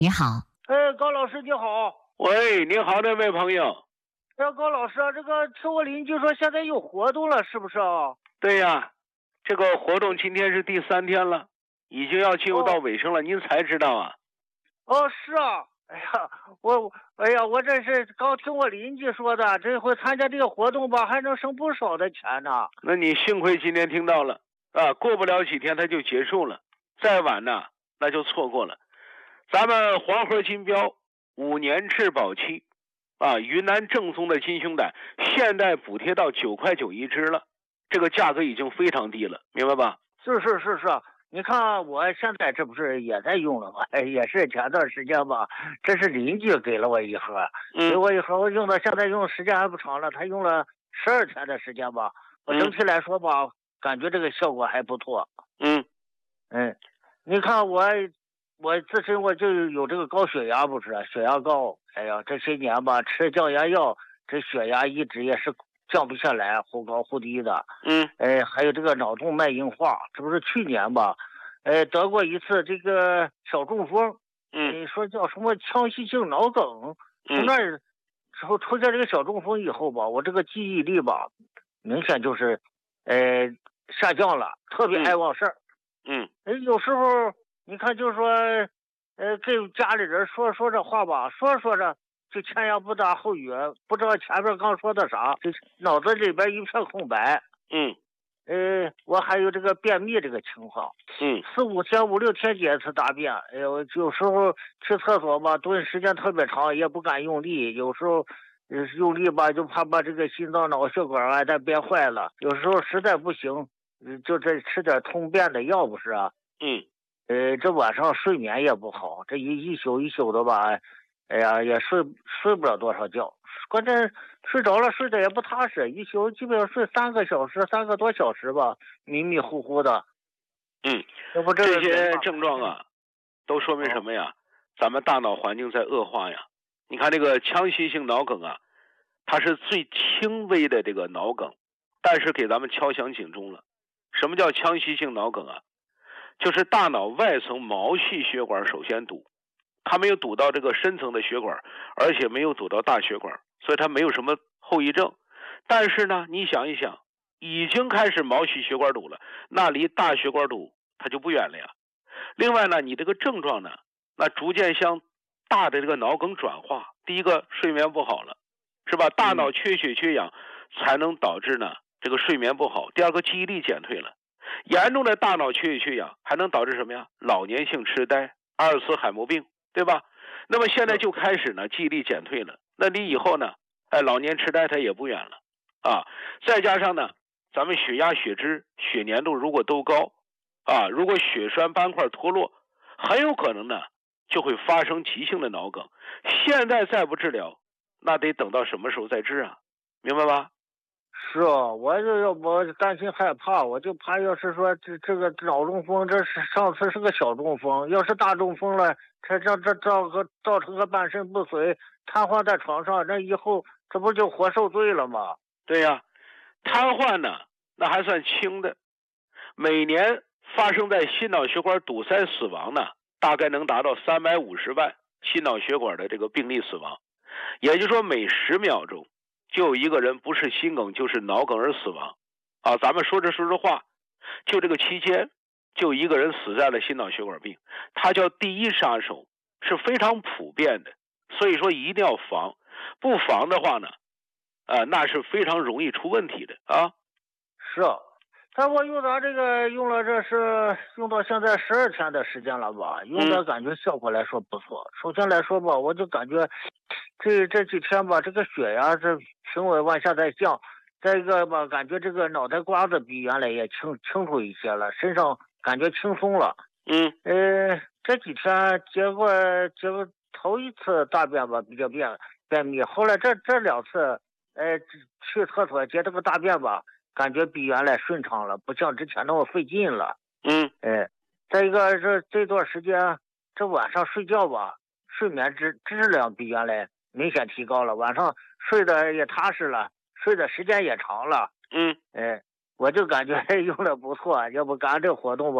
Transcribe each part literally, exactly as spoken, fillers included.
你好。 哎，高老师你好。 喂，你好，那位朋友。 哎，高老师啊，这个听我邻居说现在有活动了，是不是啊？ 对呀，这个活动今天是第三天了，已经要进入到哦尾声了，您才知道啊？ 哦，是啊。哎呀，我哎呀，我这是刚听我邻居说的，这回参加这个活动吧，还能省不少的钱呢。 那你幸亏今天听到了啊，过不了几天它就结束了，再晚呢那就错过了。咱们黄河金标五年质保期啊，云南正宗的金胸胆，现在补贴到九块九一只了，这个价格已经非常低了，明白吧？ 是是是是，你看我现在这不是也在用了吗？哎，也是前段时间吧，这是邻居给了我一盒， 嗯给我一盒，我用到现在用时间还不长了，他用了十二天的时间吧。我整体来说吧，感觉这个效果还不错。 嗯嗯，你看我我自身我就有这个高血压，不是血压高。哎呀，这些年吧，吃降压药，这血压一直也是降不下来，忽高忽低的。 嗯， 哎，还有这个脑动脉硬化，这不是去年吧，呃，得过一次这个小中风。 嗯， 呃说叫什么腔隙性脑梗。从那儿之后出现这个小中风以后吧，我这个记忆力吧，明显就是呃下降了，特别爱忘事儿。 嗯， 哎，有时候你看，就是说，呃，跟家里人说说这话吧，说着说着就前言不搭后语，不知道前面刚说的啥，就脑子里边一片空白。 嗯， 呃，我还有这个便秘这个情况。 嗯， 四五天、五六天解一次大便。哎呦，有时候去厕所吧，蹲时间特别长，也不敢用力。有时候，呃，用力吧，就怕把这个心脏脑血管啊再憋坏了。有时候实在不行，就这吃点通便的药，不是啊？ 嗯， 呃，这晚上睡眠也不好，这一一宿一宿的吧，哎呀，也睡睡不了多少觉。关键睡着了睡得也不踏实，一宿基本上睡三个小时，三个多小时吧，迷迷糊糊的。 嗯， 要不这这些症状啊，都说明什么呀？咱们大脑环境在恶化呀。你看这个腔隙性脑梗啊，它是最轻微的这个脑梗，但是给咱们敲响警钟了。什么叫腔隙性脑梗啊？就是大脑外层毛细血管首先堵，它没有堵到这个深层的血管，而且没有堵到大血管，所以它没有什么后遗症。但是呢，你想一想，已经开始毛细血管堵了，那离大血管堵它就不远了呀。另外呢，你这个症状呢，那逐渐向大的这个脑梗转化。第一个，睡眠不好了，是吧？大脑缺血缺氧才能导致呢这个睡眠不好。第二个，记忆力减退了。严重的大脑缺血缺氧还能导致什么呀？老年性痴呆、阿尔茨海默病，对吧？那么现在就开始呢，记忆力减退了。那你以后呢？哎，老年痴呆它也不远了啊。再加上呢，咱们血压、血脂、血粘度如果都高啊，如果血栓斑块脱落，很有可能呢就会发生急性的脑梗。现在再不治疗，那得等到什么时候再治啊？明白吧？ 是啊，我就要不担心害怕，我就怕要是说这这个脑中风，这是上次是个小中风，要是大中风了，这这这造个造成个半身不遂，瘫痪在床上，那以后这不就活受罪了吗？ 对呀，瘫痪呢，那还算轻的，每年发生在心脑血管堵塞死亡呢，大概能达到三百五十万心脑血管的这个病例死亡，也就是说每十秒钟就有一个人不是心梗就是脑梗而死亡啊。咱们说着说着话，就这个期间就一个人死在了心脑血管病，它叫第一杀手，是非常普遍的，所以说一定要防，不防的话呢啊，那是非常容易出问题的啊。 是啊，但我用到这个用了，这是用到现在十二天的时间了吧？用的感觉效果来说不错。嗯、首先来说吧，我就感觉这这几天吧，这个血压这平稳往下在降。再一个吧，感觉这个脑袋瓜子比原来也清清楚一些了，身上感觉轻松了。 嗯， 呃，这几天结果结果头一次大便吧比较便便秘，后来这这两次，呃，去厕所接这个大便吧。感觉比原来顺畅了，不像之前那么费劲了。 嗯， 哎，再一个这这段时间，这晚上睡觉吧，睡眠质质量比原来明显提高了，晚上睡得也踏实了，睡的时间也长了。 嗯， 哎，我就感觉用的不错，要不干这活动吧，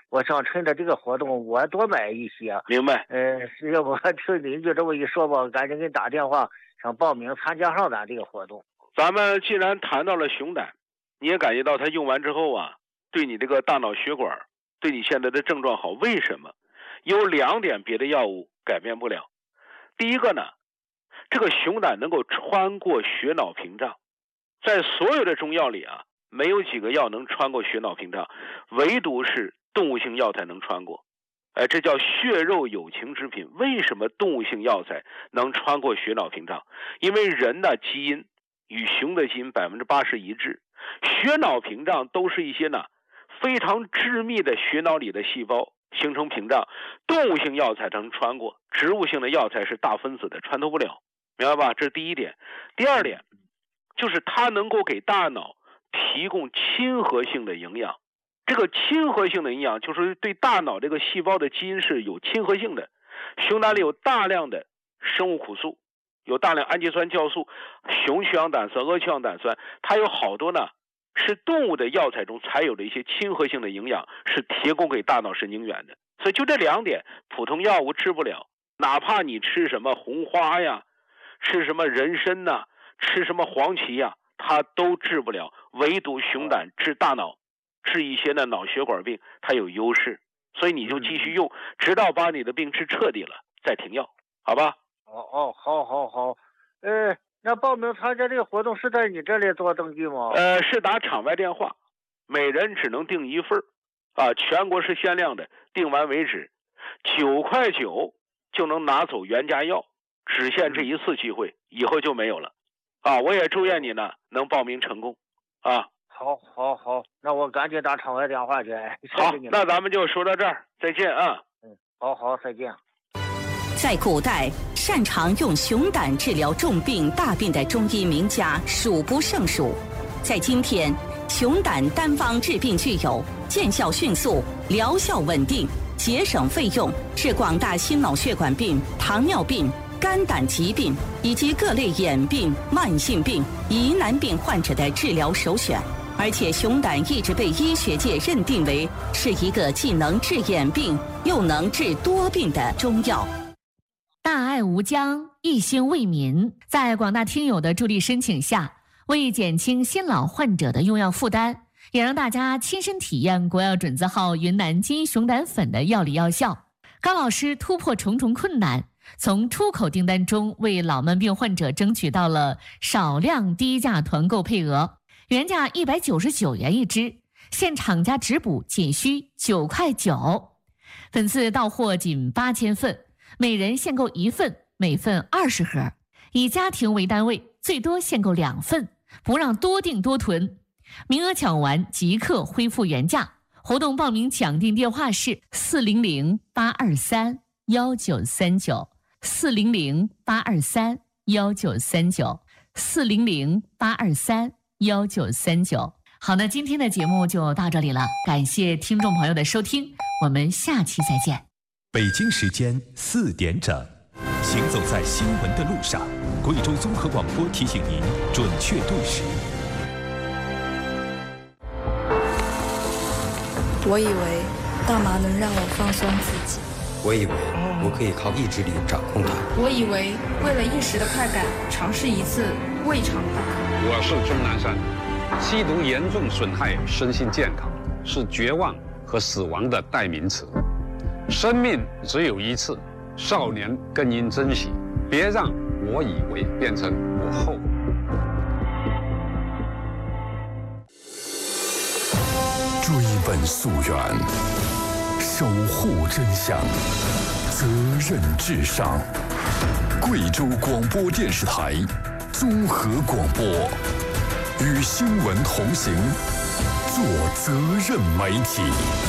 我想趁着这个活动，我多买一些。 明白。 呃，要不听邻居这么一说吧，赶紧给你打电话，想报名参加上咱这个活动。 咱们既然谈到了熊胆，你也感觉到它用完之后啊，对你这个大脑血管，对你现在的症状好。为什么？有两点别的药物改变不了。第一个呢，这个熊胆能够穿过血脑屏障，在所有的中药里啊，没有几个药能穿过血脑屏障，唯独是动物性药材能穿过。哎，这叫血肉有情之品。为什么动物性药材能穿过血脑屏障？因为人的基因与熊的基因百分之八十一致，血脑屏障都是一些呢非常致密的血脑里的细胞形成屏障，动物性药材能穿过，植物性的药材是大分子的，穿透不了，明白吧？这是第一点。第二点就是它能够给大脑提供亲和性的营养。这个亲和性的营养就是对大脑这个细胞的基因是有亲和性的。熊胆里有大量的生物苦素，有大量氨基酸酵素、雄去氧胆酸、阿去氧胆酸，它有好多呢是动物的药材中才有的一些亲和性的营养，是提供给大脑神经元的。所以就这两点，普通药物治不了，哪怕你吃什么红花呀，吃什么人参呐、啊，吃什么黄芪呀，它都治不了。唯独熊胆治大脑，治一些的脑血管病，它有优势。所以你就继续用，直到把你的病治彻底了，再停药，好吧？ 哦哦，好好好。呃，那报名参加这个活动是在你这里做登记吗？ 呃，是打场外电话，每人只能订一份啊，全国是限量的，订完为止。九块九就能拿走原价药，只限这一次机会，以后就没有了。啊，我也祝愿你呢能报名成功，啊。 好，好，好，那我赶紧打场外电话去。 好，那咱们就说到这儿，再见啊。 嗯，好好，再见。 在古代，擅长用熊胆治疗重病大病的中医名家数不胜数。在今天，熊胆单方治病具有见效迅速、疗效稳定、节省费用，是广大心脑血管病、糖尿病、肝胆疾病以及各类眼病、慢性病、疑难病患者的治疗首选。而且熊胆一直被医学界认定为是一个既能治眼病又能治多病的中药。 大爱无疆，一心为民，在广大听友的助力申请下，为减轻心脑患者的用药负担，也让大家亲身体验国药准字号云南金熊胆粉的药理药效。高老师突破重重困难，从出口订单中为老慢病患者争取到了少量低价团购配额，原价一百九十九元一支，现厂家直补仅需九块九，本次到货仅八千份，每人限购一份，每份二十盒，以家庭为单位，最多限购两份，不让多订多囤，名额抢完即刻恢复原价。活动报名抢订电话是四零零八二三幺九三九，四零零八二三幺九三九，四零零八二三幺九三九。好，那今天的节目就到这里了，感谢听众朋友的收听，我们下期再见。 北京时间四点整，行走在新闻的路上，贵州综合广播提醒您准确对时。 我以为大麻能让我放松自己， 我以为我可以靠意志力掌控它， 我以为为了一时的快感，尝试一次未尝不可。 我是钟南山，吸毒严重损害身心健康，是绝望和死亡的代名词。生命只有一次，少年更应珍惜，别让我以为变成我后悔。 追本溯源，守护真相，责任至上。贵州广播电视台综合广播，与新闻同行，做责任媒体。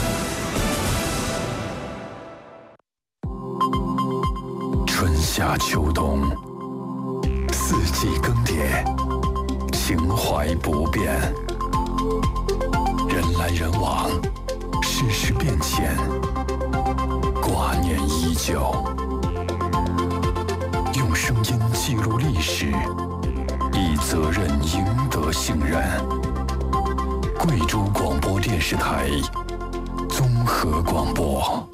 春夏秋冬，四季更迭，情怀不变。人来人往，世事变迁，挂念依旧。用声音记录历史，以责任赢得信任。贵州广播电视台综合和广播。